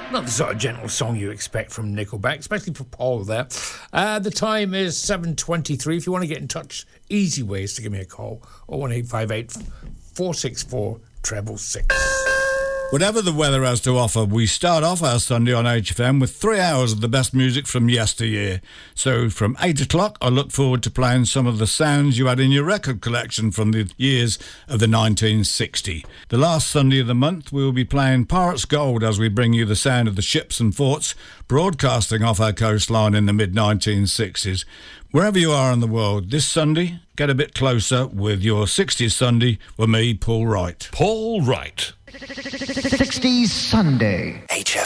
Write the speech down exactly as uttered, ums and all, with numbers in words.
Not the sort of gentle song you expect from Nickelback, especially for Paul there. Uh, the time is seven twenty-three. If you want to get in touch, easy ways to give me a call. oh one eight five eight, four six four, six six six. Whatever the weather has to offer, we start off our Sunday on H F M with three hours of the best music from yesteryear. So from eight o'clock, I look forward to playing some of the sounds you had in your record collection from the years of the nineteen sixty. The last Sunday of the month, we will be playing Pirates Gold as we bring you the sound of the ships and forts broadcasting off our coastline in the mid nineteen sixties. Wherever you are in the world, this Sunday, get a bit closer with your sixties Sunday with me, Paul Wright. Paul Wright. sixties Sunday. H F